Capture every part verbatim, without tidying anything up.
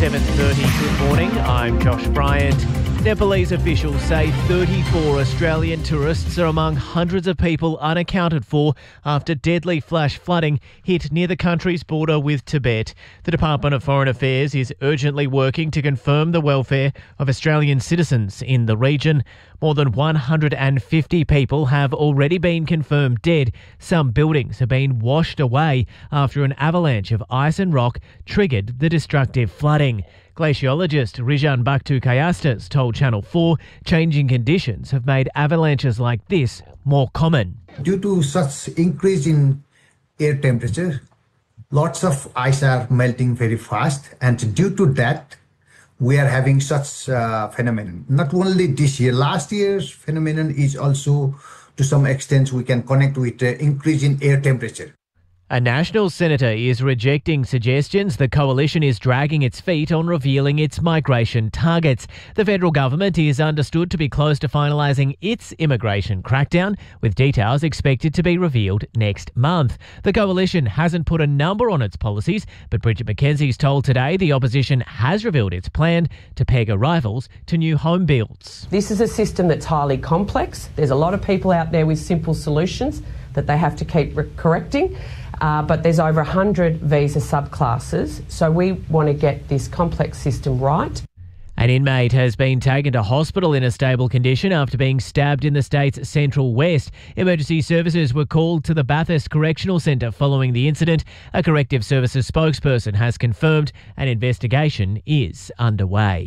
seven thirty, good morning. I'm Josh Bryant. Nepalese officials say thirty-four Australian tourists are among hundreds of people unaccounted for after deadly flash flooding hit near the country's border with Tibet. The Department of Foreign Affairs is urgently working to confirm the welfare of Australian citizens in the region. More than one hundred fifty people have already been confirmed dead. Some buildings have been washed away after an avalanche of ice and rock triggered the destructive flooding. Glaciologist Rijan Bhaktu-Kayastas told Channel four changing conditions have made avalanches like this more common. Due to such increase in air temperature, lots of ice are melting very fast, and due to that, we are having such uh, phenomenon. Not only this year, last year's phenomenon is also, to some extent, we can connect with the increase in air temperature. A National senator is rejecting suggestions the coalition is dragging its feet on revealing its migration targets. The federal government is understood to be close to finalising its immigration crackdown, with details expected to be revealed next month. The coalition hasn't put a number on its policies, but Bridget McKenzie's told Today the opposition has revealed its plan to peg arrivals to new home builds. This is a system that's highly complex. There's a lot of people out there with simple solutions that they have to keep re- correcting. Uh, but there's over one hundred visa subclasses, so we want to get this complex system right. An inmate has been taken to hospital in a stable condition after being stabbed in the state's central west. Emergency services were called to the Bathurst Correctional Centre following the incident. A corrective services spokesperson has confirmed an investigation is underway.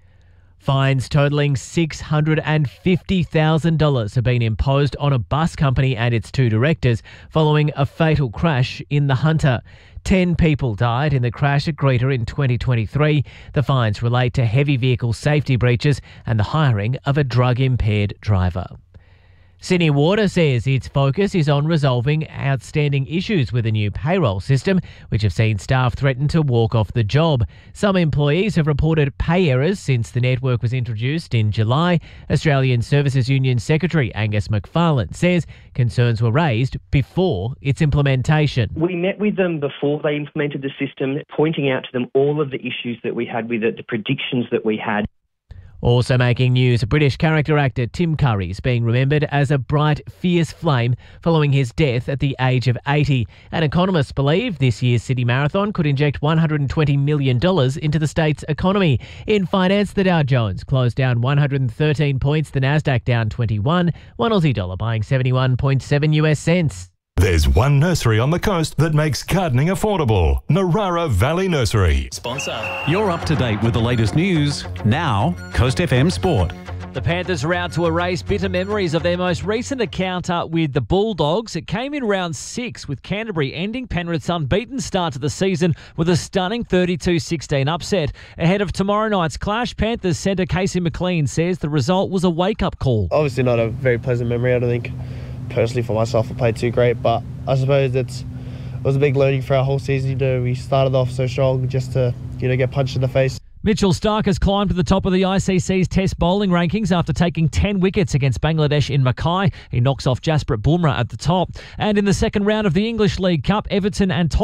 Fines totalling six hundred fifty thousand dollars have been imposed on a bus company and its two directors following a fatal crash in the Hunter. Ten people died in the crash at Greeter in twenty twenty-three. The fines relate to heavy vehicle safety breaches and the hiring of a drug-impaired driver. Sydney Water says its focus is on resolving outstanding issues with the new payroll system, which have seen staff threaten to walk off the job. Some employees have reported pay errors since the network was introduced in July. Australian Services Union Secretary Angus McFarlane says concerns were raised before its implementation. We met with them before they implemented the system, pointing out to them all of the issues that we had with it, the predictions that we had. Also making news, British character actor Tim Curry is being remembered as a bright, fierce flame following his death at the age of eighty. And economists believe this year's Sydney Marathon could inject one hundred twenty million dollars into the state's economy. In finance, the Dow Jones closed down one hundred thirteen points, the Nasdaq down twenty-one, one Aussie dollar buying seventy-one point seven US cents. There's one nursery on the coast that makes gardening affordable. Narara Valley Nursery. Sponsor. You're up to date with the latest news. Now, Coast F M Sport. The Panthers are out to erase bitter memories of their most recent encounter with the Bulldogs. It came in round six, with Canterbury ending Penrith's unbeaten start to the season with a stunning thirty-two sixteen upset. Ahead of tomorrow night's clash, Panthers centre Casey McLean says the result was a wake-up call. Obviously not a very pleasant memory, I don't think. Personally, for myself, I played too great, but I suppose it's, it was a big learning for our whole season. You know, we started off so strong just to, you know, get punched in the face. Mitchell Starc has climbed to the top of the I C C's Test bowling rankings after taking ten wickets against Bangladesh in Mackay. He knocks off Jasprit Bumrah at the top. And in the second round of the English League Cup, Everton and